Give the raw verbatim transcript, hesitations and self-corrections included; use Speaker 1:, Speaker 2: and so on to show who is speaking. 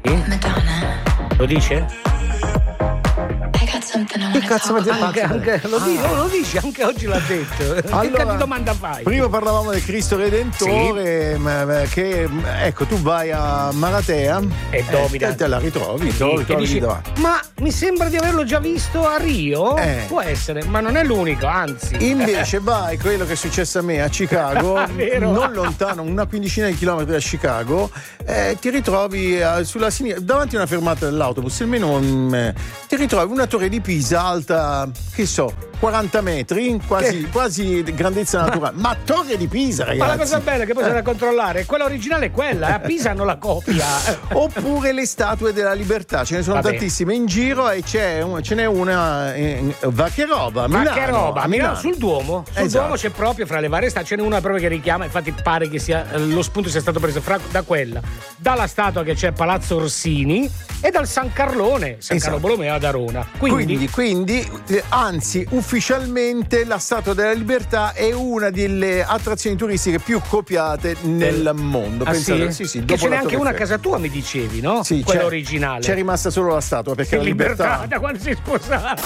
Speaker 1: Madonna.
Speaker 2: Lo dice?
Speaker 1: Che cazzo mi
Speaker 2: anche, anche, lo, dice,
Speaker 3: Ah.
Speaker 2: lo dice, anche oggi l'ha detto.
Speaker 3: Allora,
Speaker 2: che cazzo di domanda fai?
Speaker 3: Prima parlavamo del Cristo Redentore,
Speaker 2: Sì.
Speaker 3: ma- ma che ecco, tu vai a Maratea
Speaker 2: E Domina.
Speaker 3: te, te la ritrovi,
Speaker 2: Sì,
Speaker 3: te la
Speaker 2: che
Speaker 3: ritrovi
Speaker 2: dici,
Speaker 3: lì davanti.
Speaker 2: ma mi sembra di averlo già visto a Rio.
Speaker 3: Eh.
Speaker 2: Può essere, ma non è l'unico, anzi.
Speaker 3: Invece vai, quello che è successo a me a Chicago,
Speaker 2: Vero.
Speaker 3: non lontano, una quindicina di chilometri da Chicago, eh, ti ritrovi eh, sulla sinistra, davanti a una fermata dell'autobus, almeno un, eh, ti ritrovi una torre di Pisa alta, che so, quaranta metri, quasi,
Speaker 2: Che-
Speaker 3: quasi grandezza naturale. Ma torre di Pisa, ragazzi!
Speaker 2: Ma la cosa bella che poi c'è da controllare, quella originale è quella, eh, a Pisa hanno la copia.
Speaker 3: Oppure le statue della libertà, ce ne sono
Speaker 2: Vabbè.
Speaker 3: tantissime in giro e c'è un- ce n'è una in, va che roba a
Speaker 2: Ma
Speaker 3: Milano,
Speaker 2: che roba,
Speaker 3: a
Speaker 2: a Milano,
Speaker 3: Milano.
Speaker 2: sul Duomo. Sul
Speaker 3: Esatto.
Speaker 2: Duomo c'è proprio fra le varie statue, ce n'è una proprio che richiama, infatti pare che sia eh, lo spunto sia stato preso fra- da quella, dalla statua che c'è a Palazzo Orsini e dal San Carlone, San
Speaker 3: Esatto.
Speaker 2: Carlo Borromeo ad Arona. Quindi,
Speaker 3: Quindi, quindi, eh, anzi, ufficialmente la Statua della Libertà è una delle attrazioni turistiche più copiate nel mondo.
Speaker 2: ah,
Speaker 3: Pensate,
Speaker 2: sì?
Speaker 3: sì, sì,
Speaker 2: che
Speaker 3: dopo
Speaker 2: ce n'è
Speaker 3: la
Speaker 2: anche
Speaker 3: Torre
Speaker 2: una a
Speaker 3: Eiffel.
Speaker 2: casa tua, mi dicevi, no?
Speaker 3: Sì,
Speaker 2: Quella
Speaker 3: c'è-
Speaker 2: originale.
Speaker 3: C'è rimasta solo la statua perché
Speaker 2: Che
Speaker 3: la
Speaker 2: libertà,
Speaker 3: libertà
Speaker 2: da quando sei sposato.